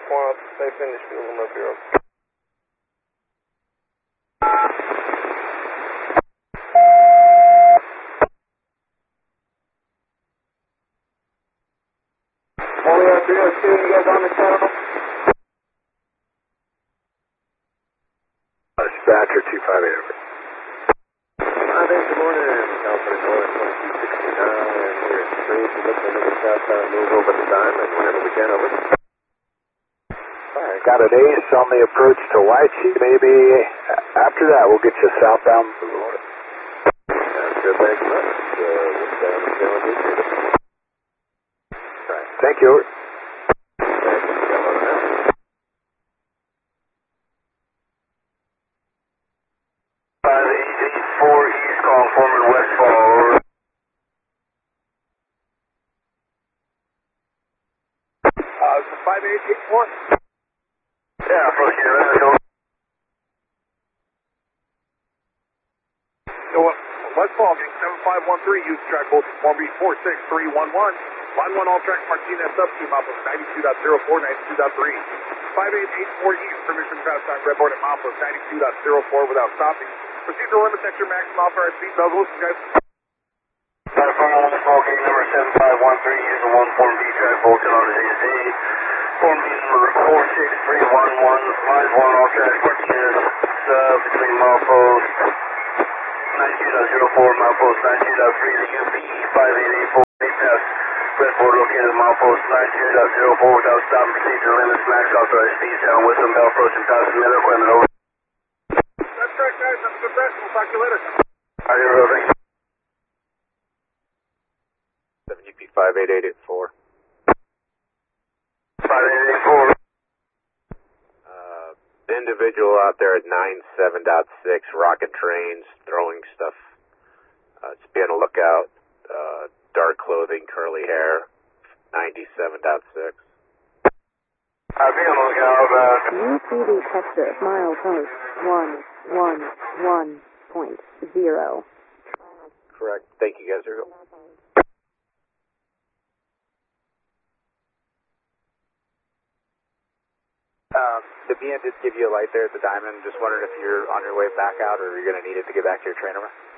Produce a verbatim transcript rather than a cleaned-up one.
one, stay finished, fuel them up here. Only three oh two, you guys on the channel? Dispatcher two five eight over. Hi there, good morning. California North twenty-two sixty-nine. We're in Street. We're looking at the southbound move over the diamond whenever we can, over. Alright, got an ace on the approach to Whitey. Maybe after that we'll get you southbound move over. Sounds good, thanks much. Uh, we'll stay on the channel. Alright, thank you. four East, calling Foreman Westfall, over. Uh, is it five eight eight four? Yeah, approaching your limit, over. So, uh, Westfall, getting seven five one three, use track hold form B four six three one one. Line one, all track Martinez up to mile post ninety-two point oh four, ninety-two point three. five eight eight four East, permission pass time, red board at mile post ninety-two point oh four without stopping. Procedural limits at your maximum off-air speed. Bells, listen, guys. California Westfall, gate number seven five one three, using one form B track Vulcan on his A C. Form B number four six three one one, line one, all track Martinez sub between mile post ninety-two point oh four, mile post ninety-two point three, the U P five eight eight four, eight pass. Red board located at mile post ninety-two point oh four without stopping. Procedural limits, max authorized speed, sound whistle, bell approaching, passing middle equipment, over. That's right, guys. Have a good rest. We'll talk to you later. Are you roving? seven U P five eight eight eight four. five eight eight four. Uh, individual out there at nine seven point six, rocket trains, throwing stuff. Uh, just be on the lookout. Uh, dark clothing, curly hair, ninety-seven point six. I'll be on the lookout. Uh, U P D Texas, mile post one one one point zero. Correct. Thank you, guys. Um, the B N did give you a light there at the diamond. Just wondering if you're on your way back out or you're going to need it to get back to your train, over.